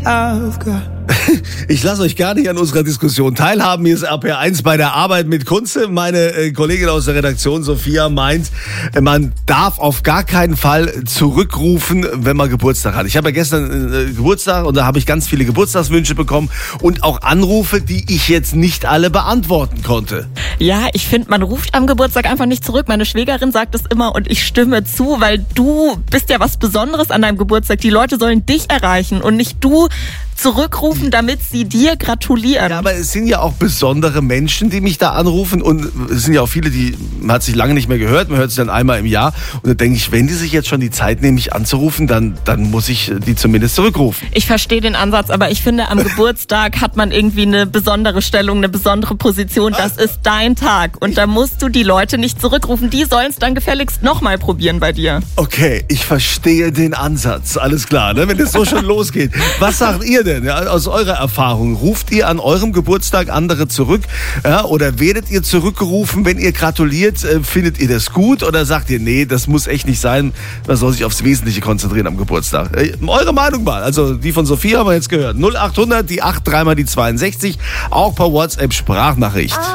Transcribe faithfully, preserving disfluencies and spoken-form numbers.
Ich lasse euch gar nicht an unserer Diskussion teilhaben. Hier ist R P R eins bei der Arbeit mit Kunze. Meine äh, Kollegin aus der Redaktion, Sophia, meint, man darf auf gar keinen Fall zurückrufen, wenn man Geburtstag hat. Ich habe ja gestern äh, Geburtstag und da habe ich ganz viele Geburtstagswünsche bekommen und auch Anrufe, die ich jetzt nicht alle beantworten konnte. Ja, ich finde, man ruft am Geburtstag einfach nicht zurück. Meine Schwägerin sagt es immer und ich stimme zu, weil du bist ja was Besonderes an deinem Geburtstag. Die Leute sollen dich erreichen und nicht du zurückrufen, damit sie dir gratulieren. Ja, aber es sind ja auch besondere Menschen, die mich da anrufen und es sind ja auch viele, die man hat sich lange nicht mehr gehört, man hört sie dann einmal im Jahr und dann denke ich, wenn die sich jetzt schon die Zeit nehmen, mich anzurufen, dann, dann muss ich die zumindest zurückrufen. Ich verstehe den Ansatz, aber ich finde, am Geburtstag hat man irgendwie eine besondere Stellung, eine besondere Position. Das ist dein Tag und da musst du die Leute nicht zurückrufen. Die sollen es dann gefälligst nochmal probieren bei dir. Okay, ich verstehe den Ansatz. Alles klar, ne? Wenn es so schon losgeht. Was sagt ihr denn ja, aus eurer Erfahrung? Ruft ihr an eurem Geburtstag andere zurück? Ja, oder werdet ihr zurückgerufen, wenn ihr gratuliert? Äh, findet ihr das gut? Oder sagt ihr, nee, das muss echt nicht sein. Man soll sich aufs Wesentliche konzentrieren am Geburtstag. Äh, eure Meinung mal. Also die von Sophia haben wir jetzt gehört. null acht hundert, die acht, dreimal die zweiundsechzig. Auch per WhatsApp Sprachnachricht.